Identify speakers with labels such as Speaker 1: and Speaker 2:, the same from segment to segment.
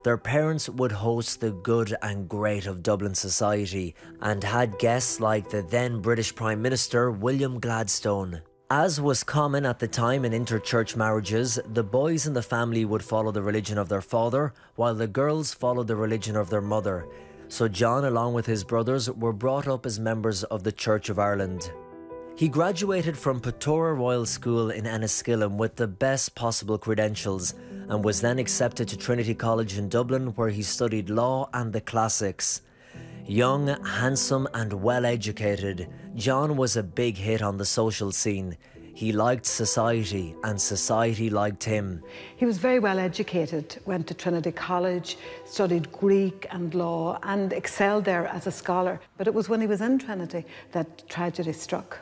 Speaker 1: Their parents would host the good and great of Dublin society and had guests like the then British Prime Minister William Gladstone. As was common at the time in inter-church marriages, the boys in the family would follow the religion of their father, while the girls followed the religion of their mother. So John, along with his brothers, were brought up as members of the Church of Ireland. He graduated from Petora Royal School in Enniskillen with the best possible credentials and was then accepted to Trinity College in Dublin, where he studied law and the classics. Young, handsome and well-educated, John was a big hit on the social scene. He liked society and society liked him.
Speaker 2: He was very well educated, went to Trinity College, studied Greek and law and excelled there as a scholar. But it was when he was in Trinity that tragedy struck.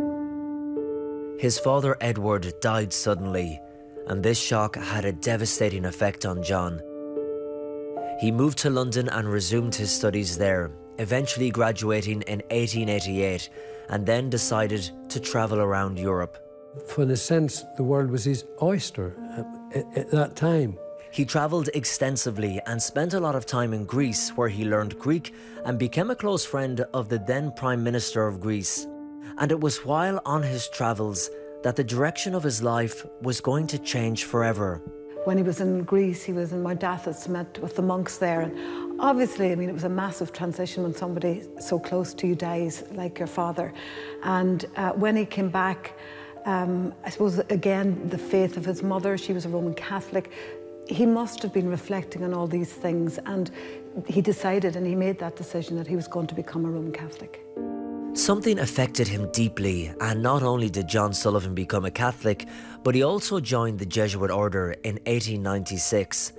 Speaker 1: His father Edward died suddenly, and this shock had a devastating effect on John. He moved to London and resumed his studies there, eventually graduating in 1888, and then decided to travel around Europe.
Speaker 3: For in a sense, the world was his oyster at that time.
Speaker 1: He travelled extensively and spent a lot of time in Greece, where he learned Greek and became a close friend of the then Prime Minister of Greece. And it was while on his travels that the direction of his life was going to change forever.
Speaker 2: When he was in Greece, he was in Mount Athos, met with the monks there. And obviously, I mean, it was a massive transition when somebody so close to you dies, like your father. And when he came back, I suppose, again, the faith of his mother, she was a Roman Catholic. He must have been reflecting on all these things, and he decided, and he made that decision, that he was going to become a Roman Catholic.
Speaker 1: Something affected him deeply, and not only did John Sullivan become a Catholic, but he also joined the Jesuit order in 1896.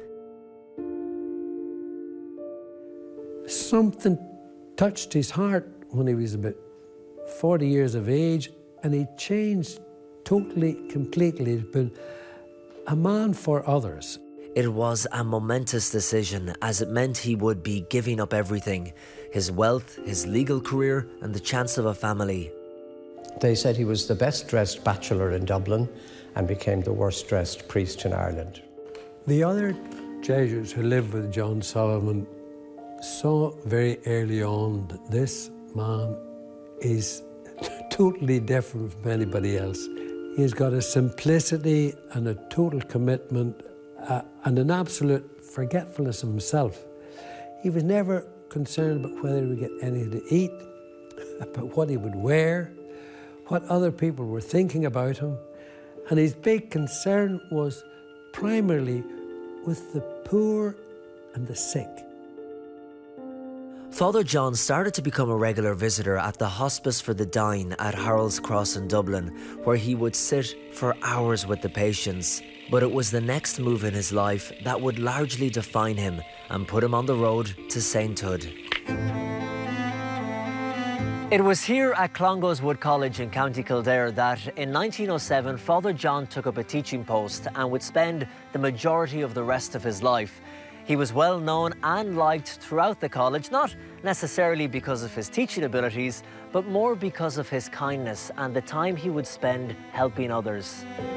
Speaker 3: Something touched his heart when he was about 40 years of age, and he changed totally, completely. He'd been a man for others.
Speaker 1: It was a momentous decision, as it meant he would be giving up everything: his wealth, his legal career and the chance of a family.
Speaker 4: They said he was the best dressed bachelor in Dublin and became the worst dressed priest in Ireland.
Speaker 3: The other Jesuits who lived with John Sullivan saw very early on that this man is totally different from anybody else. He's got a simplicity and a total commitment and an absolute forgetfulness of himself. He was never concerned about whether he would get anything to eat, about what he would wear, what other people were thinking about him. And his big concern was primarily with the poor and the sick.
Speaker 1: Father John started to become a regular visitor at the Hospice for the Dying at Harold's Cross in Dublin, where he would sit for hours with the patients. But it was the next move in his life that would largely define him and put him on the road to sainthood. It was here at Clongowes Wood College in County Kildare that in 1907 Father John took up a teaching post and would spend the majority of the rest of his life. He was well known and liked throughout the college, not necessarily because of his teaching abilities, but more because of his kindness and the time he would spend helping others.